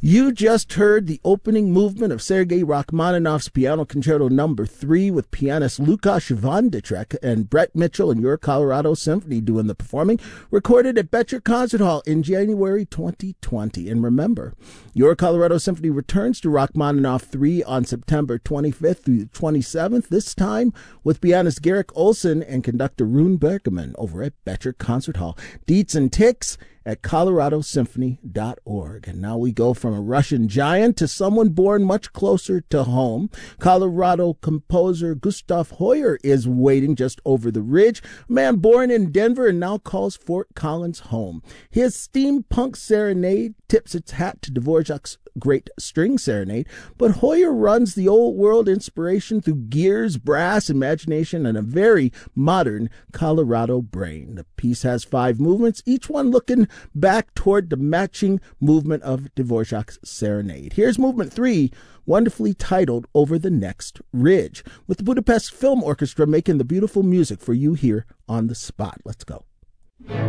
You just heard the opening movement of Sergei Rachmaninoff's Piano Concerto No. 3 with pianist Lukáš Vondráček and Brett Mitchell and Your Colorado Symphony doing the performing, recorded at Boettcher Concert Hall in January 2020. And remember, Your Colorado Symphony returns to Rachmaninoff 3 on September 25th through the 27th, this time with pianist Garrick Olson and conductor Rune Bergman over at Boettcher Concert Hall. Deets and ticks at coloradosymphony.org. And now we go from a Russian giant to someone born much closer to home. Colorado composer Gustav Hoyer is waiting just over the ridge, a man born in Denver and now calls Fort Collins home. His steampunk serenade tips its hat to Dvorak's great string serenade, but Hoyer runs the old world inspiration through gears, brass, imagination, and a very modern Colorado brain. The piece has 5 movements, each one looking back toward the matching movement of Dvorak's serenade. Here's movement 3, wonderfully titled Over the Next Ridge, with the Budapest Film Orchestra making the beautiful music for you here on the spot. Let's go.